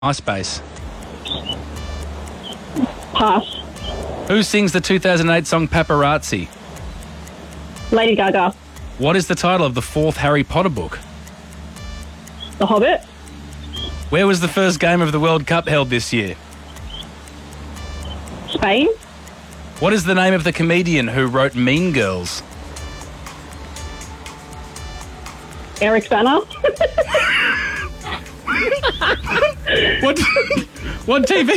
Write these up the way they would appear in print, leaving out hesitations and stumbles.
MySpace. Pass. Who sings the 2008 song Paparazzi? Lady Gaga. What is the title of the fourth Harry Potter book? The Hobbit. Where was the first game of the World Cup held this year? Spain. What is the name of the comedian who wrote Mean Girls? Eric Banner. What TV?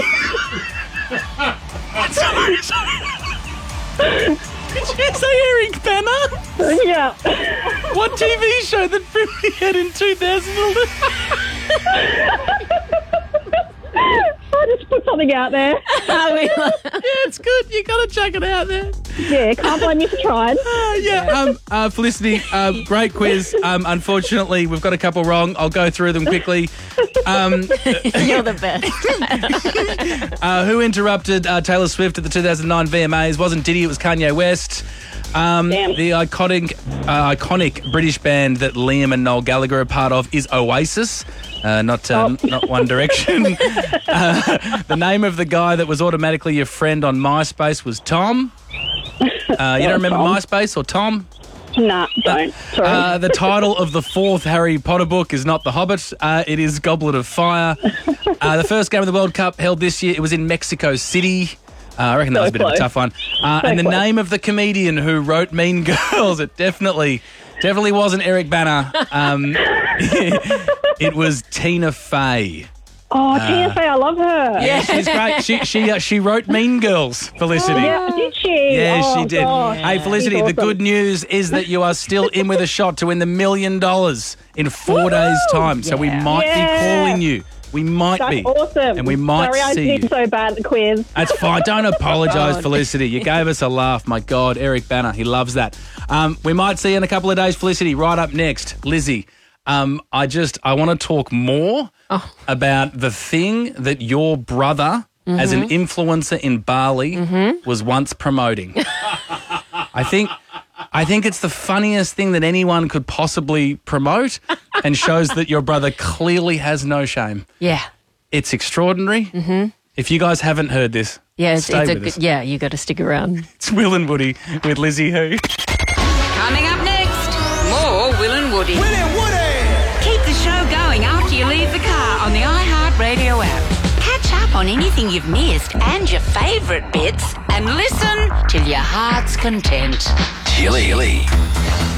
Did you say Eric Banner? Yeah. What TV show that premiered in 2011? I just put something out there. Yeah, it's good. You got to chuck it out there. Yeah, can't blame me for trying. Felicity, great quiz. Unfortunately, we've got a couple wrong. I'll go through them quickly. You're the best. Who interrupted Taylor Swift at the 2009 VMAs? Wasn't Diddy, it was Kanye West. The iconic British band that Liam and Noel Gallagher are part of is Oasis. Not One Direction. The name of the guy that was automatically your friend on MySpace was Tom. You don't remember Tom. MySpace or Tom? Nah, don't. Sorry. The title of the fourth Harry Potter book is not The Hobbit. It is Goblet of Fire. The first game of the World Cup held this year, it was in Mexico City. I reckon that was a bit of a tough one. And the name of the comedian who wrote Mean Girls, it definitely wasn't Eric Banner. It was Tina Fey. Oh, Tina Fey, I love her. Yeah, she's great. She wrote Mean Girls, Felicity. Yeah, did she? Yeah, she did. Gosh. Hey, Felicity, the good news is that you are still in with a shot to win the $1 million in 4 days' time. So we might be calling you. We might That's be. awesome. And we might Sorry, see I did you. so bad at the quiz. That's fine. Don't apologise, Felicity. You gave us a laugh. My God, Eric Banner, he loves that. We might see you in a couple of days, Felicity. Right up next, Lizzie. I want to talk more about the thing that your brother, as an influencer in Bali, was once promoting. I think it's the funniest thing that anyone could possibly promote and shows that your brother clearly has no shame. Yeah. It's extraordinary. Mm-hmm. If you guys haven't heard this, stay with us. Yeah, you got to stick around. It's Will and Woody with Lizzie Who. Coming up next, more Will and Woody. Will and Woody! Keep the show going after you leave the car on the iHeartRadio app. Catch up on anything you've missed and your favourite bits and listen till your heart's content. Chilly.